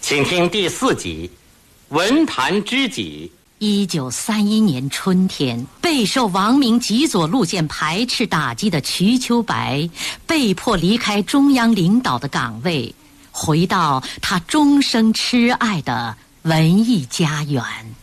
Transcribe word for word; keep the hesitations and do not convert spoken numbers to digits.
请听第四集《文坛知己》。 一九三一年春天，备受王明极左路线排斥打击的瞿秋白，被迫离开中央领导的岗位，回到他终生痴爱的文艺家园。